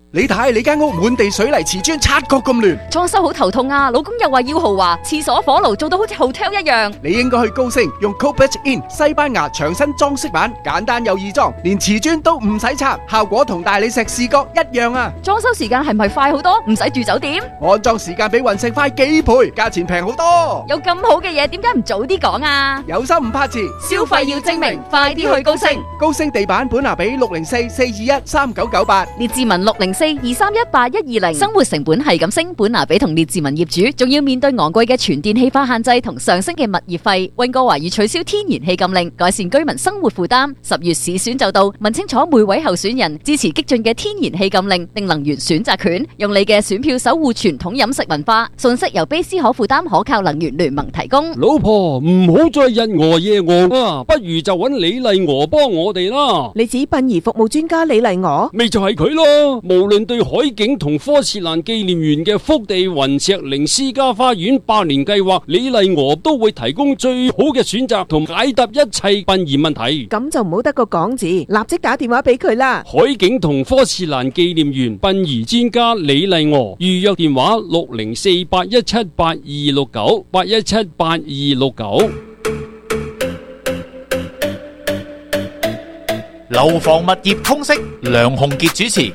你睇你間屋滿地水泥瓷磚，察覺咁亂， 裝修好頭痛啊！老公又話要豪華，廁所火爐做到好似 hotel 一樣。 你應該去高升，用 Cobalt In 西班牙牆身裝飾板，簡單又易裝，連瓷磚都唔使拆，效果同大理石視覺一樣啊！ 裝修時間係咪快好多？唔使住酒店？ 安裝時間比雲石快幾倍，價錢平好多。 有咁好嘅嘢，點解唔早啲講啊？ 有心唔怕遲， 消費要精明，快啲去高升。 高升地板本拿比604-421-3998， 列治文604-231-8120。生活成本係咁升，本拿比同列治文業主仲要面對昂貴嘅全電氣化限制同上升嘅物業費。溫哥華已取消天然氣禁令，改善居民生活負擔。10月市選就到，問清楚每位候選人支持激進嘅天然氣禁令定能源選擇權，用你嘅選票守護傳統飲食文化。信息由卑斯可負擔可靠能源聯盟提供。 老婆唔好再日餓夜餓啊，不如就揾李麗娥幫我哋啦。 你指殯儀服務專家李麗娥？ 咪就係佢咯。無論對海景同科切蘭紀念園嘅福地雲石靈私家花園百年計劃，李麗娥都會提供最好嘅選擇同解答一切殯儀問題。 咁就唔好得個講字，立即打電話俾佢啦。 海景同科切蘭紀念園殯儀專家李麗娥，預約電話604-817-8269，817-8269。 樓房物業通識，梁鴻傑主持。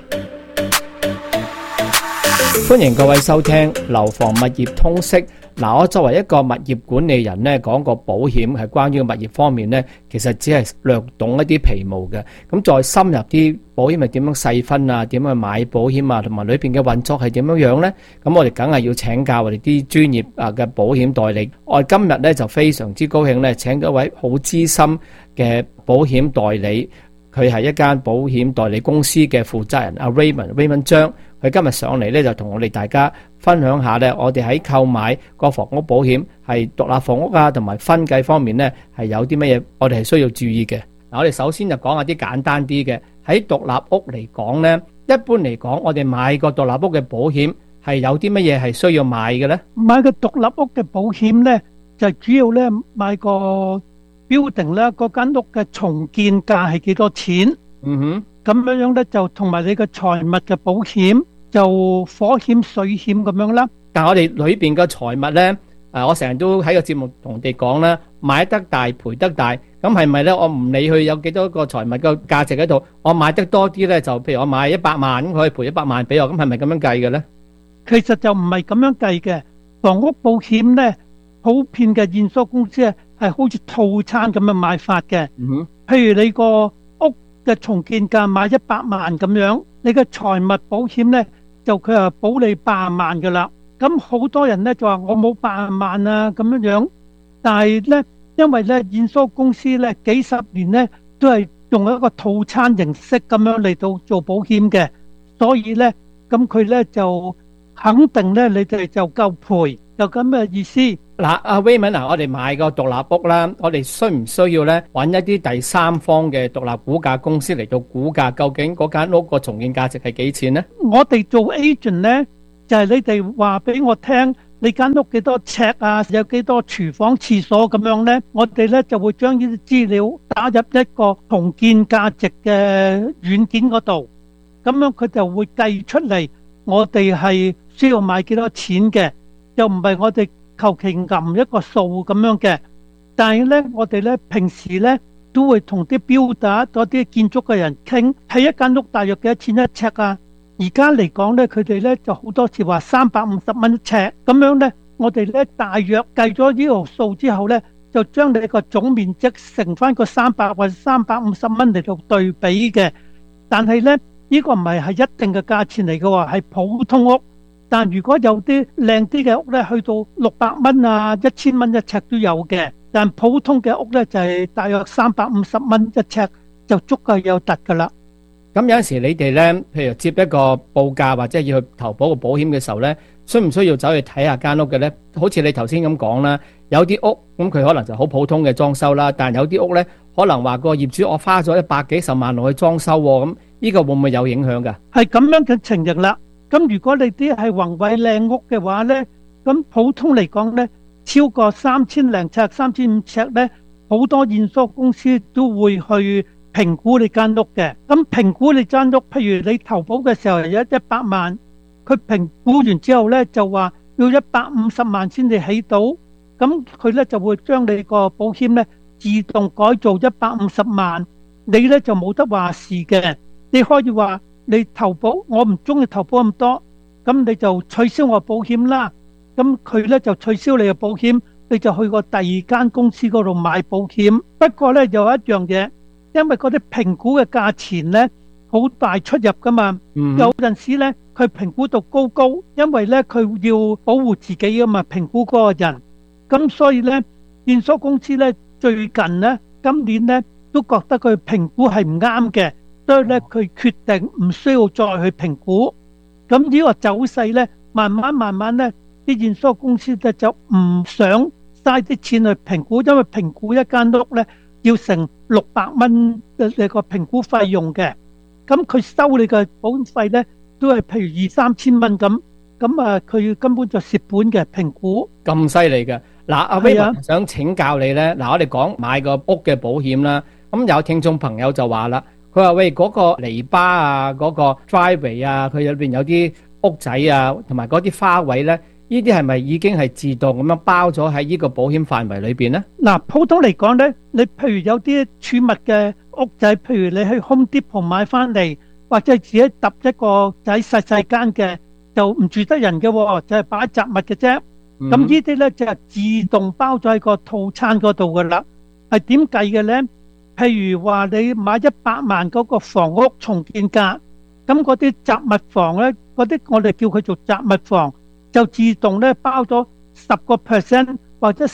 歡迎各位收聽樓房物業通識。我作為一個物業管理人呢，講個保險係關於物業方面呢，其實只係略懂一啲皮毛嘅。咁再深入啲，保險係點樣細分啊？點樣買保險啊？同埋裏邊嘅運作係點樣樣呢？咁我哋梗係要請教我哋啲專業嘅保險代理。我哋今日呢就非常之高興呢，請咗一位好資深嘅保險代理。佢係一間保險代理公司嘅負責人阿 Raymond 張，佢今日上嚟咧就同我哋大家分享下咧，我哋喺購買個房屋保險係獨立房屋啊，同埋分計方面咧係有啲乜嘢，我哋係需要注意嘅。嗱，我哋首先就講下啲簡單啲嘅，喺獨立屋嚟講咧，一般嚟講，我哋買個獨立屋嘅保險係有啲乜嘢係需要買嘅咧？ 買個獨立屋嘅保險咧，就主要咧買個building咧，嗰間屋嘅重建價係幾多錢？咁樣咧就同埋你嘅財物嘅保險，就火險、水險咁樣啦。 但係我哋裏邊嘅財物咧，我成日都喺個節目同人哋講啦，買得大賠得大。咁係咪咧？我唔理佢有幾多個財物嘅價值喺度，我買得多啲咧，就譬如我買100萬，咁佢可以賠100萬俾我，咁係咪咁樣計嘅咧？ 其實就唔係咁樣計嘅。房屋保險咧，普遍嘅驗收公司係好似套餐咁樣買法嘅。譬如你個屋嘅重建價買100萬咁樣，你嘅財物保險咧就佢係保你80萬噶啦。咁好多人咧就話我冇80萬啊咁樣樣，但係咧因為咧驗收公司咧幾十年咧都係用一個套餐形式咁樣嚟到做保險嘅，所以咧咁佢咧就肯定咧你哋就夠賠，就咁嘅意思。 嗱，阿 Raymond， 我哋買個獨立屋啦，我哋需唔需要咧揾一啲第三方嘅獨立估價公司嚟到估價，究竟嗰間屋個重建價值係幾錢呢？ 我哋做 agent 咧，就係你哋話俾我聽，你間屋幾多尺啊，有幾多廚房、廁所咁樣咧，我哋咧就會將呢啲資料打入一個重建價值嘅軟件嗰度，咁樣佢就會計出嚟，我哋係需要買幾多錢嘅，又唔係我哋求其撳一個數咁樣嘅。但係咧，我哋咧平時咧都會同啲builder嗰啲建築嘅人傾，喺一間屋大約幾多錢一尺啊？而家嚟講咧，佢哋咧就好多時話350蚊一尺，咁樣咧，我哋咧大約計咗呢條數之後咧，就將你個總面積乘翻個300或者350蚊嚟到對比嘅。但係咧，呢個唔係一定嘅價錢嚟嘅喎，係普通屋。但如果有啲靚啲嘅屋咧，去到600蚊啊、1000蚊一尺都有嘅。但普通嘅屋咧就係大約350蚊一尺就足夠有突噶啦。 咁有陣時你哋咧，譬如接一個報價或者要去投保個保險嘅時候咧，需唔需要走去睇下間屋嘅咧？好似你頭先咁講啦，有啲屋咁佢可能就好普通嘅裝修啦，但有啲屋咧可能話個業主我花咗100幾10萬落去裝修喎，咁呢個會唔會有影響㗎？ 係咁樣嘅情形啦。咁如果你啲係宏偉靚屋嘅話咧，咁普通嚟講咧，超過3000零尺、3500尺咧，好多驗收公司都會去評估你間屋嘅。咁評估你間屋，譬如你投保嘅時候有100萬，佢評估完之後呢，就話要150萬先至起到，咁佢呢就會將你個保險呢自動改造150萬，你呢就冇得話事嘅。你可以話你投保，我唔中意投保咁多，咁你就取消我保險啦。咁佢呢就取消你嘅保險，你就去個第二間公司嗰度買保險。不過呢，有一樣嘢，因為嗰啲評估嘅價錢呢好大出入噶嘛，有陣時呢佢評估到高，因為呢佢要保護自己噶嘛，評估嗰個人。咁所以呢，驗收公司呢最近呢，今年呢都覺得佢評估係唔啱嘅，所以呢佢決定唔需要再去評估。咁呢個走勢呢，慢慢呢，啲驗收公司呢就唔想嘥啲錢去評估，因為評估一間屋呢要成600蚊嘅個評估費用嘅。咁佢收你嘅保險費呢，都係譬如2-3千蚊咁，咁啊佢根本就蝕本嘅評估。 咁犀利嘅。嗱，阿 Raymond 想請教你呢。嗱，我哋講買個屋嘅保險啦，咁有聽眾朋友就話啦，佢話喂，嗰個籬笆啊，嗰個 driveway 啊，佢入邊有啲屋仔啊，同埋嗰啲花位呢，呢啲係咪已經係自動咁樣包咗喺呢個保險範圍裏邊呢？嗱， 普通嚟講呢，你譬如有啲儲物嘅屋仔，譬如你去 Home Depot 買翻嚟，或者自己揼一個仔細間嘅，就唔住得人嘅，就係擺雜物嘅啫。咁呢啲呢，就係自動包咗喺個套餐嗰度噶啦。係點計嘅呢？譬如話你買100萬嗰個房屋重建價，咁嗰啲雜物房呢，嗰啲我哋叫佢做雜物房，就自動呢包咗10% 或者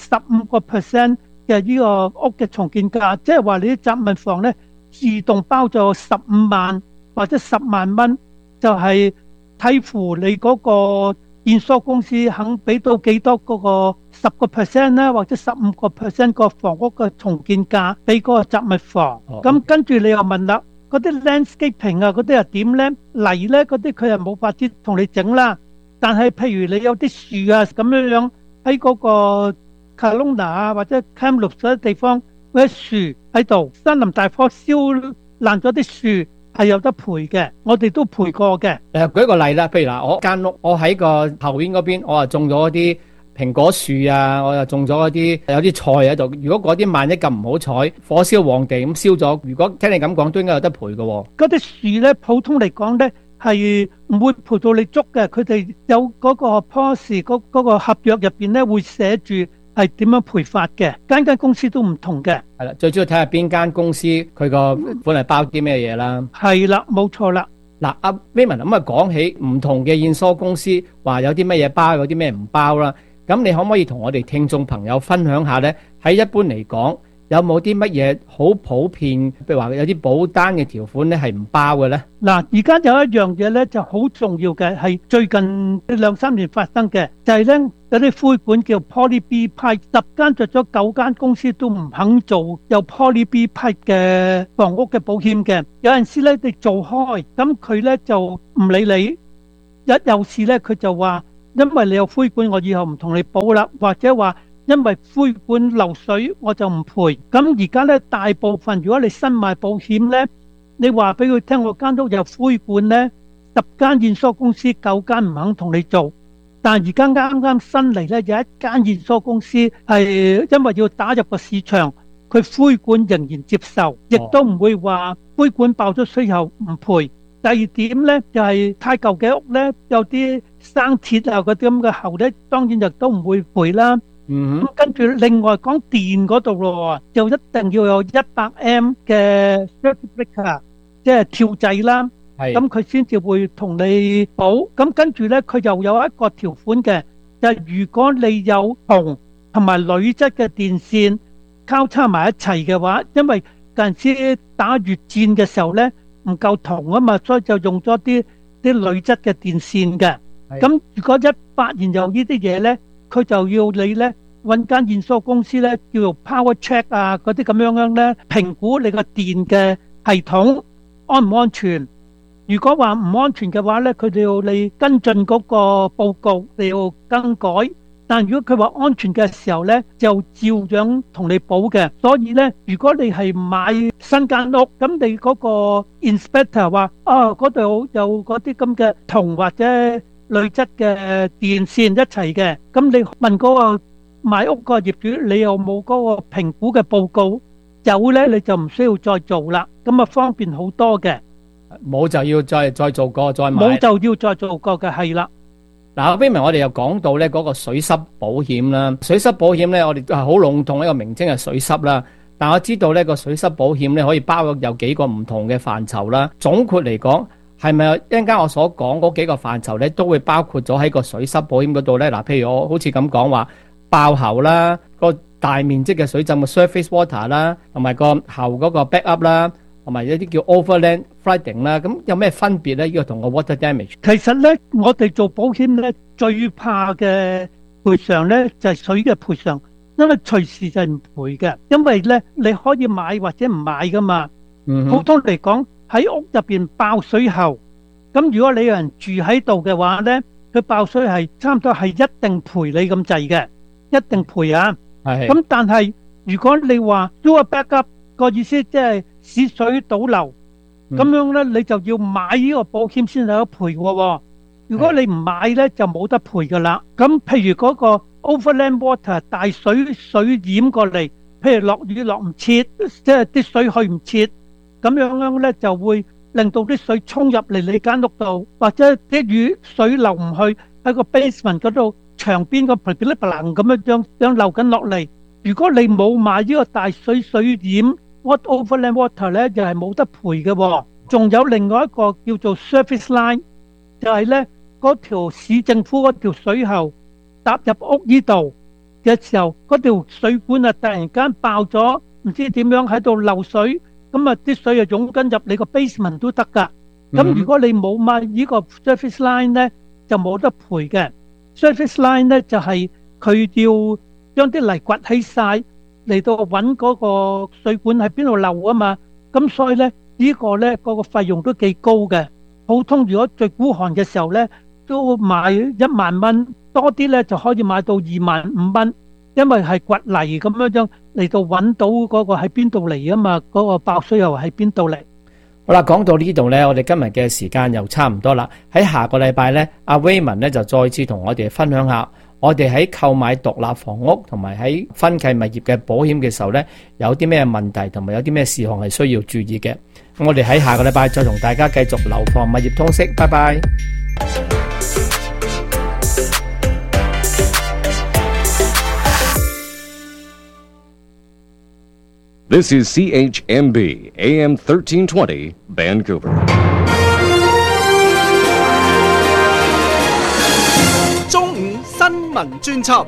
15% 嘅呢個屋嘅重建價，即係話你啲雜物房呢，自動包咗15萬或者10萬蚊，就係睇乎你嗰個驗收公司肯俾到幾多嗰個10% 咧，或者15% 個房屋嘅重建價俾嗰個雜物房。咁跟住你又問啦，嗰啲 landscaping 啊，嗰啲又點咧？泥咧嗰啲佢又冇法子同你整啦。但係譬如你有啲樹啊咁樣喺嗰個 Kelowna 啊或者 Kamloops 嗰啲地方，嗰啲樹喺度，森林大火燒爛咗啲樹。係有得賠嘅，我哋都賠過嘅。 舉個例啦，譬如嗱，我間屋，我喺個後院嗰邊，我又種咗一啲蘋果樹啊，我又種咗一啲有啲菜喺度。如果嗰啲萬一咁唔好彩，火燒旺地咁燒咗，如果聽你咁講，都應該有得賠嘅。 嗰啲樹咧，普通嚟講咧係唔會賠到你足嘅。佢哋有嗰個 policy 嗰個合約入邊咧會寫住係點樣賠法嘅，間公司都唔同嘅。 係啦，最主要睇下邊間公司佢個本嚟包啲咩嘢啦。 係啦，冇錯啦。 嗱，阿 Raymond 咁啊，講起唔同嘅驗收公司話有啲乜嘢包，有啲咩唔包啦。咁你可唔可以同我哋聽眾朋友分享下呢？喺一般嚟講，有冇啲乜嘢好普遍，譬如話有啲保單嘅條款咧係唔包嘅呢？ 嗱，而家有一樣嘢咧就好重要嘅，係最近2-3年發生嘅，就係咧有啲灰管叫 Poly B Pipe， 10間着咗9間公司都唔肯做有 Poly B Pipe 嘅房屋嘅保險嘅。有陣時咧你做開，咁佢咧就唔理你，一有事咧佢就話，因為你有灰管，我以後唔同你保啦，或者話因為灰管漏水我就唔賠。咁而家咧大部分如果你新買保險咧，你話俾佢聽我間屋有灰管咧，10間驗收公司9間唔肯同你做。但係而家啱啱新嚟咧，有一間驗收公司係因為要打入個市場，佢灰管仍然接受，亦都唔會話灰管爆咗水後唔賠。第二點咧就係太舊嘅屋咧，有啲生鐵啊嗰啲咁嘅喉咧，當然亦都唔會賠啦。咁跟住另外講電嗰度咯，就一定要有100M 嘅 circuit breaker， 即係跳掣啦。咁佢先至會同你保。咁跟住呢，佢又有一個條款嘅，就係如果你有銅同埋鋁質嘅電線交叉埋一齊嘅話，因為嗰陣時打越戰嘅時候呢，唔夠銅啊嘛，所以就用咗啲鋁質嘅電線嘅。咁如果一發現有呢啲嘢呢，佢就要你呢揾間驗收公司呢，叫做 Power Check 啊嗰啲咁樣呢，評估你個電嘅系統安唔安全。如果話唔安全嘅話呢，佢哋要你跟進嗰個報告，你要更改。 但如果佢話安全嘅時候呢，就照樣同你保嘅。所以呢，如果你係買新間屋，咁你嗰個 inspector 話嗰度有嗰啲咁嘅銅或者鋁質嘅電線一齊嘅，咁你問嗰個買屋個業主，你有冇嗰個評估嘅報告？有呢，你就唔需要再做啦，咁啊方便好多嘅。 冇就要再做過再買， 冇就要再做過嘅，係啦。 嗱，Raymond我哋又講到咧嗰個水濕保險啦，水濕保險咧我哋都係好籠統一個名稱係水濕啦，但我知道呢個水濕保險咧可以包括有幾個唔同嘅範疇啦。總括嚟講，係咪一陣間我所講嗰幾個範疇咧都會包括咗喺個水濕保險嗰度咧？嗱，譬如我好似咁講話爆喉啦，個大面積嘅水浸嘅 surface water 啦，同埋個喉嗰個 backup 啦，同埋一啲叫 overland flooding 啦，咁有咩分別咧？呢個同個 water damage。 其實咧，我哋做保險咧最怕嘅賠償咧就係水嘅賠償，因為隨時就係唔賠嘅，因為咧你可以買或者唔買噶嘛。普通嚟講喺屋入邊爆水喉，咁如果你有人住喺度嘅話咧，佢爆水係差唔多係一定賠你咁滯嘅，一定賠啊。咁但係如果你話 do a backup 個意思即係使水倒流，咁樣咧你就要買呢個保險先有得賠嘅。如果你唔買咧就冇得賠噶啦。咁譬如嗰個 overland water 大水淹過嚟，譬如落雨落唔切，即係啲水去唔切，咁樣咧就會令到啲水沖入嚟你間屋度，或者啲雨水流唔去喺個 basement 嗰度牆邊個噼哩啪啦咁樣流緊落嚟。如果你冇買呢個大水淹 overland water 咧，就係冇得賠嘅。仲有另外一個叫做 surface line， 就係咧嗰條市政府嗰條水喉踏入屋呢度嘅時候，嗰條水管啊突然間爆咗，唔知點樣喺度漏水，咁啊啲水啊湧緊入你個 basement 都得噶。咁如果你冇買呢個 surface line 咧，就冇得賠嘅。surface line 咧就係佢要將啲泥掘起晒嚟到揾嗰個水管喺邊度漏啊嘛，咁所以咧呢個咧嗰個費用都幾高嘅。普通如果最孤寒嘅時候咧，都買1萬蚊，多啲咧就可以買到25000蚊，因為係掘泥咁樣嚟到揾到嗰個喺邊度嚟啊嘛，嗰個爆水又喺邊度嚟。 好啦，講到呢度呢，我哋今日嘅時間又差唔多啦。喺下個禮拜呢，阿 Raymond 呢就再次同我哋分享下，我哋喺購買獨立房屋同埋喺分契物業嘅保險嘅時候呢，有啲咩問題同埋有啲咩事項係需要注意嘅。咁我哋喺下個禮拜再同大家繼續樓房物業通識，拜拜。 This is CHMB AM 1320 Vancouver. 中午新聞專輯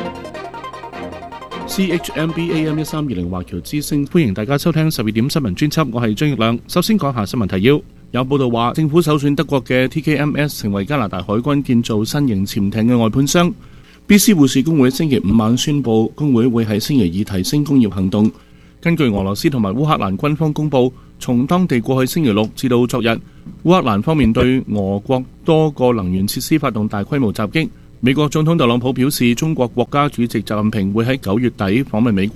CHMB AM 1320華僑之聲，歡迎大家收聽12點新聞專輯，我係張奕亮。首先講下新聞提要。有報道話，政府首選德國嘅 TKMS 成為加拿大海軍建造新型潛艇嘅外判商。BC 護士工會星期5晚宣布，工會會喺星期2提升工業行動。根據俄羅斯同埋烏克蘭軍方公佈，從當地過去星期6至到昨日，烏克蘭方面對俄國多個能源設施發動大規模襲擊。美國總統特朗普表示，中國國家主席習近平會喺9月底訪問美國。